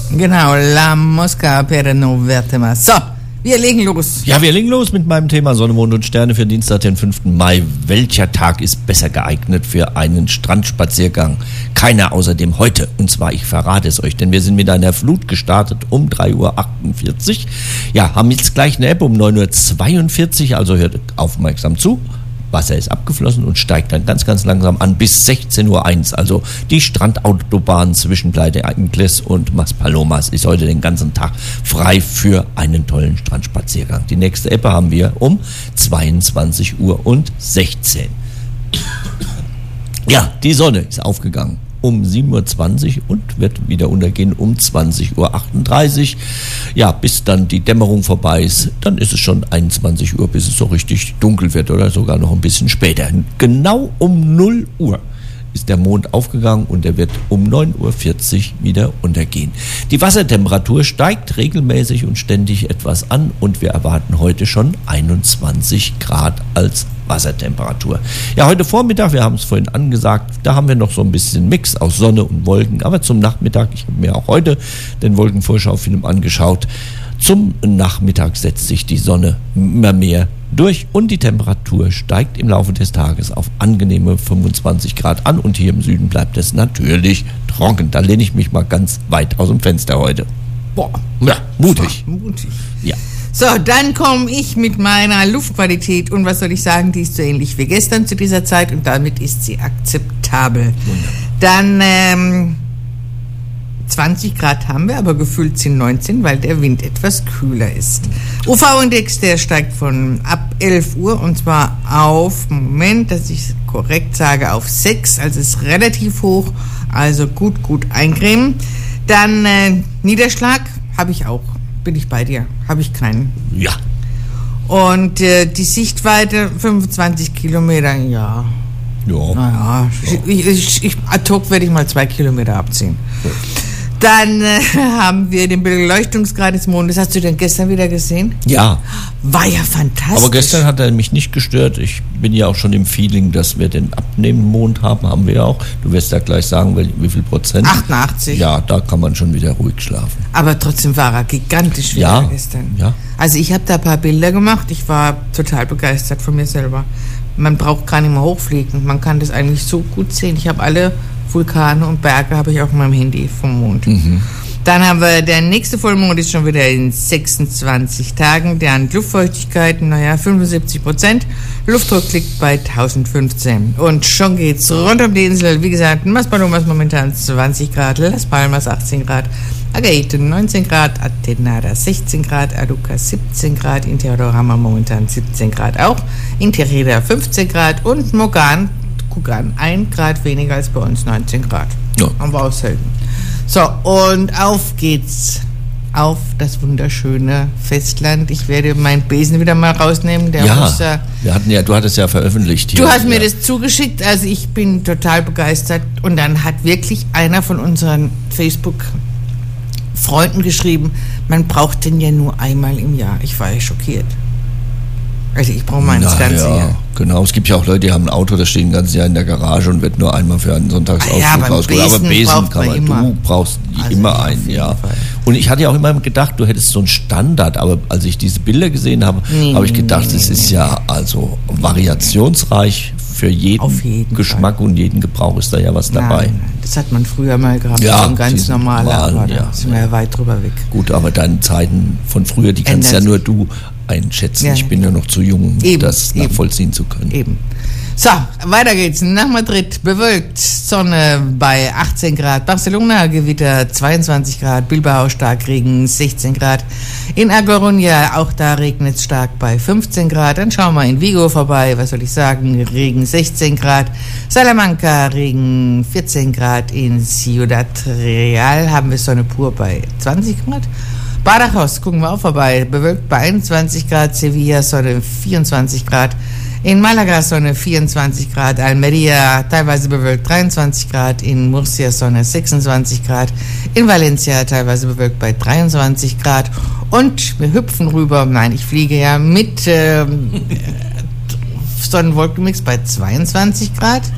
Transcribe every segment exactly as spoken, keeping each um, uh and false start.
Genau, La Mosca per non vertema. So, wir legen los. Ja, wir legen los mit meinem Thema Sonne, Mond und Sterne für Dienstag, den fünften Mai. Welcher Tag ist besser geeignet für einen Strandspaziergang? Keiner außerdem heute. Und zwar, ich verrate es euch, denn wir sind mit einer Flut gestartet um drei Uhr achtundvierzig. Ja, haben jetzt gleich eine App um neun Uhr zweiundvierzig, also hört aufmerksam zu. Wasser ist abgeflossen und steigt dann ganz, ganz langsam an bis sechzehn Uhr eins. Also die Strandautobahn zwischen Pleite Ingles und Maspalomas ist heute den ganzen Tag frei für einen tollen Strandspaziergang. Die nächste App haben wir um zweiundzwanzig Uhr sechzehn. Ja, die Sonne ist aufgegangen um sieben Uhr zwanzig und wird wieder untergehen um zwanzig Uhr achtunddreißig. Ja, bis dann die Dämmerung vorbei ist, dann ist es schon einundzwanzig Uhr, bis es so richtig dunkel wird oder sogar noch ein bisschen später. Genau um null Uhr ist der Mond aufgegangen und er wird um neun Uhr vierzig wieder untergehen. Die Wassertemperatur steigt regelmäßig und ständig etwas an und wir erwarten heute schon einundzwanzig Grad als Wassertemperatur. Ja, heute Vormittag, wir haben es vorhin angesagt, da haben wir noch so ein bisschen Mix aus Sonne und Wolken, aber zum Nachmittag, ich habe mir auch heute den Wolkenvorschaufilm angeschaut, zum Nachmittag setzt sich die Sonne immer mehr durch und die Temperatur steigt im Laufe des Tages auf angenehme fünfundzwanzig Grad an und hier im Süden bleibt es natürlich trocken. Da lehne ich mich mal ganz weit aus dem Fenster heute. Boah, ja, mutig. Boah, mutig. Ja. So, dann komme ich mit meiner Luftqualität und was soll ich sagen, die ist so ähnlich wie gestern zu dieser Zeit und damit ist sie akzeptabel. Wunderbar. Dann ähm, zwanzig Grad haben wir, aber gefühlt sind neunzehn, weil der Wind etwas kühler ist. U V-Index, der steigt von ab elf Uhr und zwar auf, Moment, dass ich es korrekt sage, auf sechs, also ist relativ hoch, also gut, gut eincremen. Dann äh, Niederschlag habe ich auch, bin ich bei dir, habe ich keinen. Ja. Und äh, die Sichtweite fünfundzwanzig Kilometer, ja. Ja. Naja, ja. ich, ich, ich, ad hoc werde ich mal zwei Kilometer abziehen. Ja. Dann äh, haben wir den Beleuchtungsgrad des Mondes. Hast du den gestern wieder gesehen? Ja. War ja fantastisch. Aber gestern hat er mich nicht gestört. Ich bin ja auch schon im Feeling, dass wir den abnehmenden Mond haben. Haben wir ja auch. Du wirst ja gleich sagen, wie viel Prozent. achtundachtzig. Ja, da kann man schon wieder ruhig schlafen. Aber trotzdem war er gigantisch wieder ja, gestern. Ja. Also ich habe da ein paar Bilder gemacht. Ich war total begeistert von mir selber. Man braucht gar nicht mehr hochfliegen. Man kann das eigentlich so gut sehen. Ich habe alle Vulkane und Berge habe ich auf meinem Handy vom Mond. Mhm. Dann haben wir, der nächste Vollmond ist schon wieder in sechsundzwanzig Tagen. Der hat Luftfeuchtigkeit, naja, fünfundsiebzig Prozent. Luftdruck liegt bei tausendfünfzehn. Und schon geht's rund um die Insel. Wie gesagt, Maspalomas momentan zwanzig Grad, Las Palmas achtzehn Grad, Agaete neunzehn Grad, Atenada sechzehn Grad, Aluca siebzehn Grad, in Teodorama momentan siebzehn Grad auch, in Tereda fünfzehn Grad und Mogan, guck an, ein Grad weniger als bei uns, neunzehn Grad. Ja. Haben wir aushalten. So, und auf geht's auf das wunderschöne Festland. Ich werde meinen Besen wieder mal rausnehmen. Der ja, muss, äh, wir hatten ja, du hattest ja veröffentlicht hier. Du hast mir ja. das zugeschickt, also ich bin total begeistert. Und dann hat wirklich einer von unseren Facebook-Freunden geschrieben, man braucht den ja nur einmal im Jahr. Ich war ja schockiert. Also ich brauche meinen das ganze ja, Jahr. Genau, es gibt ja auch Leute, die haben ein Auto, das steht ein ganzes Jahr in der Garage und wird nur einmal für einen Sonntagsausflug ah, ja, rausgeholt. Aber Besen kann man, immer. du brauchst also immer einen, ja. Fall. Und ich hatte ja auch immer gedacht, du hättest so einen Standard, aber als ich diese Bilder gesehen habe, nee, habe ich gedacht, nee, das nee, ist nee. ja also variationsreich für jeden, jeden Geschmack Fall. Und jeden Gebrauch ist da ja was dabei. Nein, das hat man früher mal gehabt, ja, so ein ganz normaler, aber ja, da sind wir ja weit drüber weg. Gut, aber deine Zeiten von früher, die kannst ja nur du einschätzen. Ja. Ich bin ja noch zu jung, um eben, das eben. nachvollziehen zu können. Eben. So, weiter geht's. Nach Madrid, bewölkt, Sonne bei achtzehn Grad. Barcelona, Gewitter zweiundzwanzig Grad. Bilbao, Starkregen sechzehn Grad. In A Coruña, auch da regnet es stark bei fünfzehn Grad. Dann schauen wir in Vigo vorbei. Was soll ich sagen? Regen sechzehn Grad. Salamanca, Regen vierzehn Grad. In Ciudad Real haben wir Sonne pur bei zwanzig Grad. Badajoz, gucken wir auch vorbei, bewölkt bei einundzwanzig Grad, Sevilla, Sonne vierundzwanzig Grad, in Malaga Sonne vierundzwanzig Grad, Almería teilweise bewölkt dreiundzwanzig Grad, in Murcia Sonne sechsundzwanzig Grad, in Valencia teilweise bewölkt bei dreiundzwanzig Grad und wir hüpfen rüber, nein, ich fliege ja mit äh, Sonnenwolkenmix bei zweiundzwanzig Grad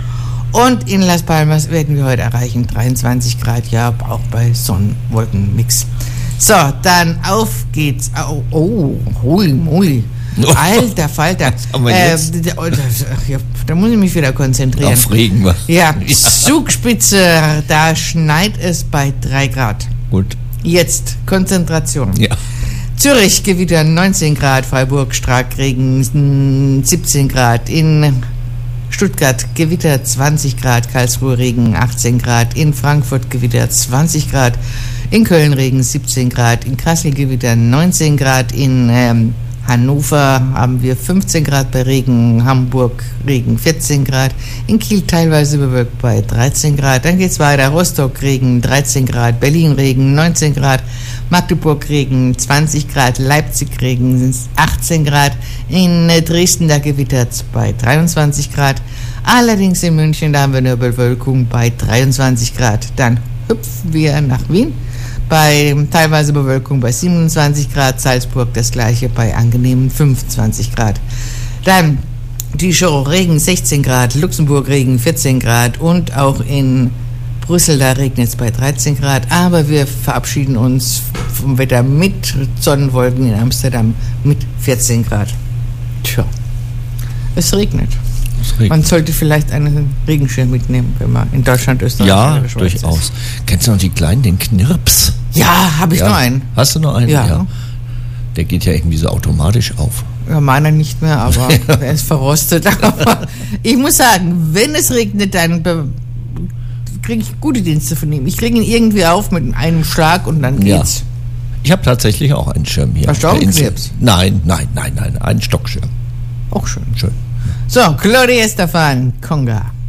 Und in Las Palmas werden wir heute erreichen dreiundzwanzig Grad, ja, auch bei Sonnenwolkenmix. So, dann auf geht's. Oh, oh hui, hui. Alter Falter. Äh, da, ja, da muss ich mich wieder konzentrieren. Auf Regen. Ja, ja. Zugspitze, da schneit es bei drei Grad. Gut. Jetzt Konzentration. Ja. Zürich Gewitter neunzehn Grad, Freiburg Starkregen siebzehn Grad, in Stuttgart Gewitter zwanzig Grad, Karlsruhe Regen achtzehn Grad, in Frankfurt Gewitter zwanzig Grad, in Köln Regen siebzehn Grad, in Kassel Gewitter neunzehn Grad, in ähm, Hannover haben wir fünfzehn Grad bei Regen, Hamburg Regen vierzehn Grad, in Kiel teilweise bewölkt bei dreizehn Grad, dann geht's weiter, Rostock Regen dreizehn Grad, Berlin Regen neunzehn Grad, Magdeburg Regen zwanzig Grad, Leipzig Regen sind achtzehn Grad, in Dresden da gewittert bei dreiundzwanzig Grad, allerdings in München da haben wir eine Bewölkung bei dreiundzwanzig Grad, dann hüpfen wir nach Wien, bei teilweise Bewölkung bei siebenundzwanzig Grad, Salzburg das gleiche bei angenehmen fünfundzwanzig Grad. Dann Dijon Regen sechzehn Grad, Luxemburg Regen vierzehn Grad und auch in Brüssel, da regnet es bei dreizehn Grad, aber wir verabschieden uns vom Wetter mit Sonnenwolken in Amsterdam mit vierzehn Grad. Tja, es regnet. Man sollte vielleicht einen Regenschirm mitnehmen, wenn man in Deutschland, Österreich ja, oder Schweiz durchaus. ist. Kennst du noch die Kleinen, den Knirps? Ja, habe ich ja. noch einen. Hast du noch einen? Ja. ja. Der geht ja irgendwie so automatisch auf. Ja, meiner nicht mehr, aber er ist verrostet. Aber ich muss sagen, wenn es regnet, dann kriege ich gute Dienste von ihm. Ich kriege ihn irgendwie auf mit einem Schlag und dann geht's. Ja. Ich habe tatsächlich auch einen Schirm hier. Hast du auch einen Knirps? Nein, nein, nein, nein, einen Stockschirm. Auch schön. Schön. So, Claudia Estefan, Conga.